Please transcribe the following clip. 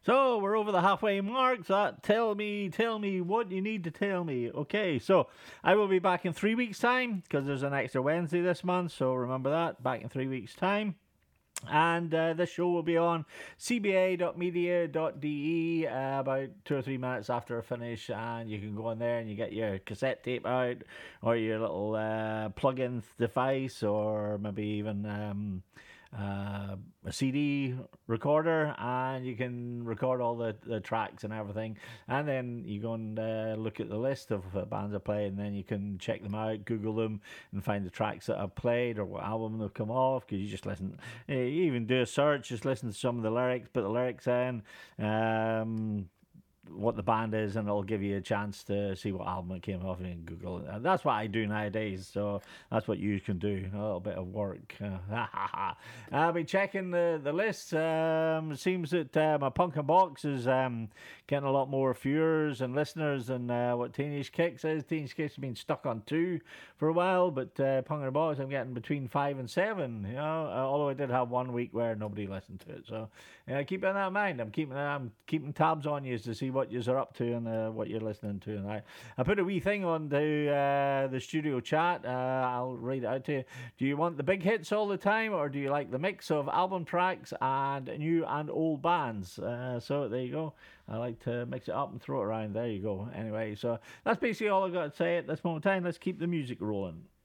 So we're over the halfway mark. So tell me what you need to tell me. Okay, so I will be back in 3 weeks' time because there's an extra Wednesday this month. So remember that, back in 3 weeks' time. And this show will be on cba.media.de about 2 or 3 minutes after I finish, and you can go on there and you get your cassette tape out or your little plug-in device, or maybe even a CD recorder, and you can record all the tracks and everything. And then you go and look at the list of bands I play, and then you can check them out, Google them, and find the tracks that I've played or what album they've come off. Because you just listen, you even do a search, just listen to some of the lyrics, put the lyrics in. What the band is, and it'll give you a chance to see what album it came off in Google. And that's what I do nowadays, so that's what you can do. A little bit of work. I'll be checking the list. It seems that my Punkin' Box is getting a lot more viewers and listeners than what Teenage Kicks is. Teenage Kicks has been stuck on 2 for a while, but Punkin' Box I'm getting between 5 and 7. You know, although I did have 1 week where nobody listened to it. So keep that in mind. I'm keeping tabs on you to see what you're up to and what you're listening to. And I put a wee thing on the studio chat. I'll read it out to you. Do you want the big hits all the time, or do you like the mix of album tracks and new and old bands? So there you go. I like to mix it up and throw it around. There you go. Anyway, so that's basically all I've got to say at this moment in time. Let's keep the music rolling.